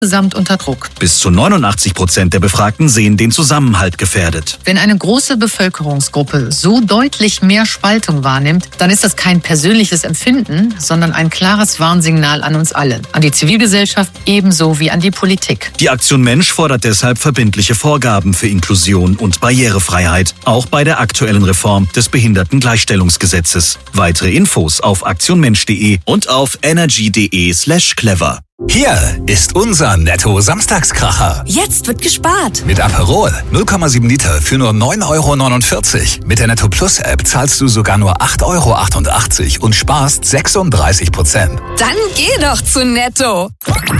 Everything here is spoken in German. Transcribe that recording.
insgesamt unter Druck. Bis zu 89% der Befragten sehen den Zusammenhalt gefährdet. Wenn eine große Bevölkerungsgruppe so deutlich mehr Spaltung wahrnimmt, dann ist das kein persönliches Empfinden, sondern ein klares Warnsignal an uns alle, an die Zivilgesellschaft ebenso wie an die Politik. Die Aktion Mensch fordert deshalb verbindliche Vorgaben für Inklusion und Barrierefreiheit, auch bei der aktuellen Reform des Behindertengleichstellungsgesetzes. Weitere Infos auf aktionmensch.de und auf energy.de/clever. Hier ist unser Netto-Samstagskracher. Jetzt wird gespart. Mit Aperol 0,7 Liter für nur 9,49 €. Mit der Netto Plus App zahlst du sogar nur 8,88 € und sparst 36%. Dann geh doch zu Netto.